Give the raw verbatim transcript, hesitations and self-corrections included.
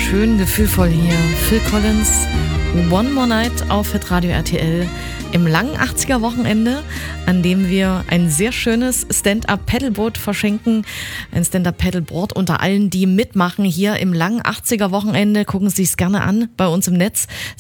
schön gefühlvoll hier. Phil Collins, One More Night auf Hitradio R T L im langen achtziger-Wochenende, an dem wir ein sehr schönes Stand-Up-Paddleboot verschenken. Ein Stand-Up-Paddleboard unter allen, die mitmachen hier im langen achtziger-Wochenende. Gucken Sie es gerne an bei uns im Netz.